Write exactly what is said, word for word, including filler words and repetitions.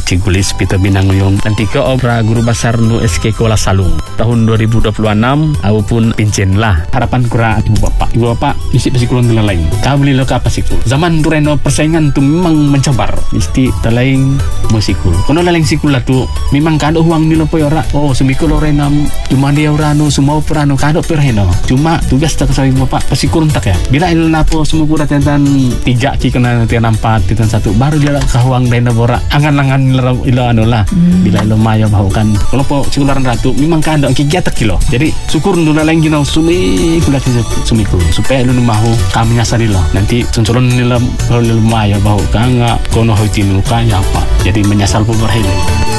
Cigulis Pita Binanguyong nanti ke obra guru besar nu S K Kuala Salung tahun dua ribu dua puluh enam aku pun pincin lah harapan kura ibu bapak ibu bapak isi pesikulun dulu lain kau beli lo ke apa sikul zaman tu reno persaingan tu memang mencabar mesti terlain musikul kono lain sikul lah tu memang kado uang ni lo po ora oh semikul lo renam cuma dia orano semua perano kado perheno cuma tugas tak sawi bapak pesikulun tak ya bila il napo semua kura tentang tiga ki kena tiga empat tiga satu baru dia kahuang dena bora angan-angan ilo anu lah hmm. bila ilo mayo bahu kan kalau po sikularan ratu memang kado kegiatan kilo jadi syukur nuna lain gina sumi kulat sumiku supaya ilo mahu kami nyasari lo nanti sunculun nila kalau ilo mayo bahu kanga kono hoitinu kanya apa jadi menyasal pun berhenti